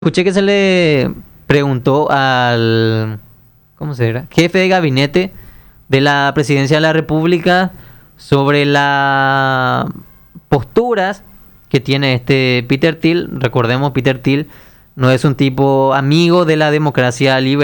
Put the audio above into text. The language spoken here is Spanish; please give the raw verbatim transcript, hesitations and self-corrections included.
Escuché que se le preguntó al, ¿cómo se era? Jefe de gabinete de la Presidencia de la República sobre las posturas que tiene este Peter Thiel. Recordemos, Peter Thiel no es un tipo amigo de la democracia liberal.